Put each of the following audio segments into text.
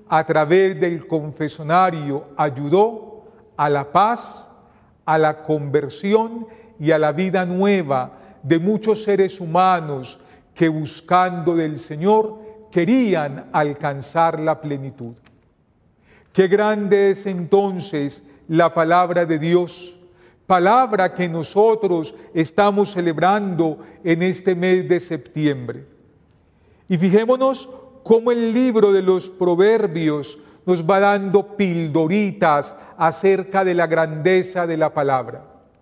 a través del confesionario ayudó a la paz, a la conversión y a la vida nueva de muchos seres humanos que buscando del Señor querían alcanzar la plenitud. Qué grande es entonces la palabra de Dios, palabra que nosotros estamos celebrando en este mes de septiembre. Y fijémonos cómo el libro de los Proverbios nos va dando pildoritas acerca de la grandeza de la palabra.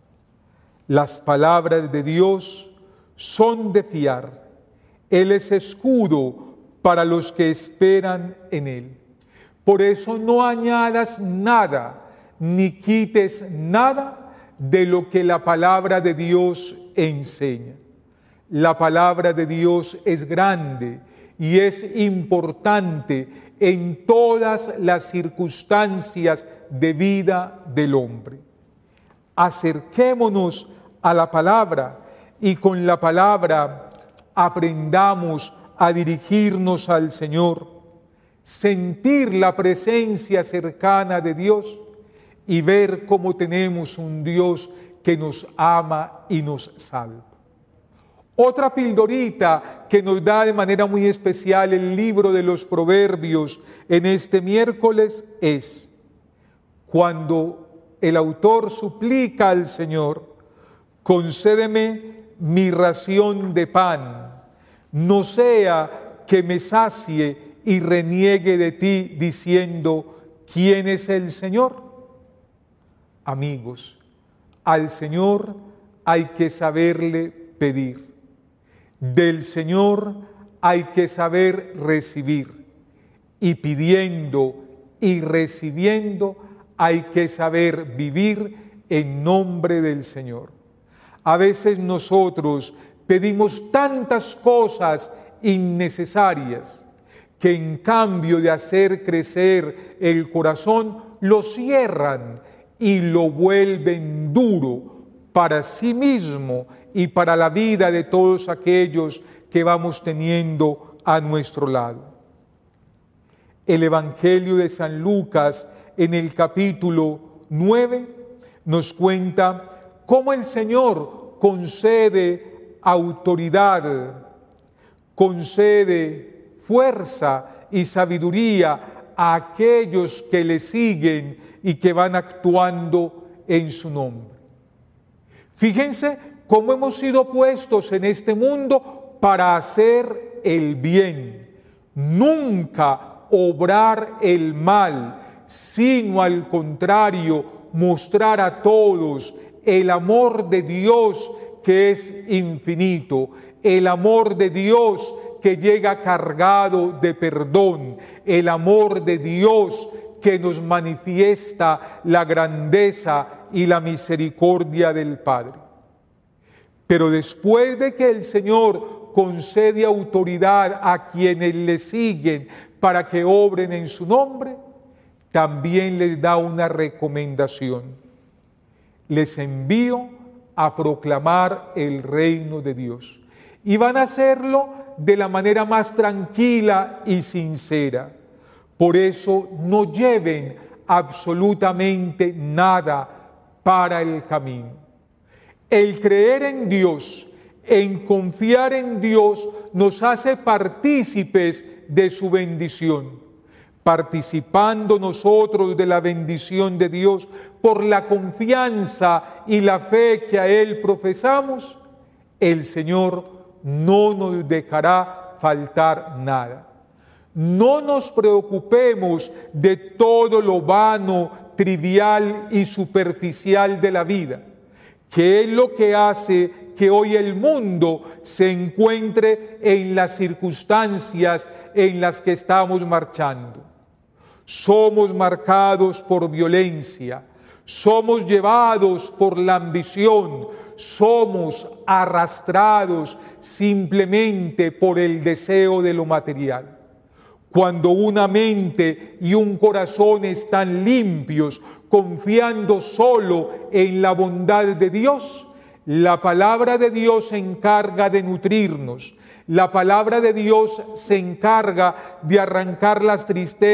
Las palabras de Dios son de fiar. Él es escudo para los que esperan en Él. Por eso no añadas nada, ni quites nada de lo que la palabra de Dios enseña. La palabra de Dios es grande y es importante en todas las circunstancias de vida del hombre. Acerquémonos a la palabra y con la palabra aprendamos a dirigirnos al Señor, sentir la presencia cercana de Dios y ver cómo tenemos un Dios que nos ama y nos salva. Otra pildorita que nos da de manera muy especial el libro de los Proverbios en este miércoles es cuando el autor suplica al Señor: concédeme mi ración de pan, no sea que me sacie y reniegue de ti diciendo, ¿quién es el Señor? Amigos, al Señor hay que saberle pedir. Del Señor hay que saber recibir. Y pidiendo y recibiendo hay que saber vivir en nombre del Señor. A veces nosotros pedimos tantas cosas innecesarias que en cambio de hacer crecer el corazón, lo cierran y lo vuelven duro para sí mismo y para la vida de todos aquellos que vamos teniendo a nuestro lado. El Evangelio de San Lucas, en el capítulo 9, nos cuenta cómo el Señor concede autoridad, concede fuerza y sabiduría a aquellos que le siguen y que van actuando en su nombre. Fíjense cómo hemos sido puestos en este mundo para hacer el bien, nunca obrar el mal, sino al contrario, mostrar a todos el amor de Dios que es infinito, el amor de Dios que llega cargado de perdón, el amor de Dios que nos manifiesta la grandeza y la misericordia del Padre. Pero después de que el Señor concede autoridad a quienes le siguen para que obren en su nombre, también les da una recomendación. Les envío a proclamar el reino de Dios. Y van a hacerlo de la manera más tranquila y sincera. Por eso no lleven absolutamente nada para el camino. El creer en Dios, en confiar en Dios, nos hace partícipes de su bendición. Participando nosotros de la bendición de Dios por la confianza y la fe que a Él profesamos, el Señor no nos dejará faltar nada. No nos preocupemos de todo lo vano, trivial y superficial de la vida, que es lo que hace que hoy el mundo se encuentre en las circunstancias en las que estamos marchando. Somos marcados por violencia, somos llevados por la ambición, somos arrastrados simplemente por el deseo de lo material. Cuando una mente y un corazón están limpios, confiando solo en la bondad de Dios, la palabra de Dios se encarga de nutrirnos. La palabra de Dios se encarga de arrancar las tristezas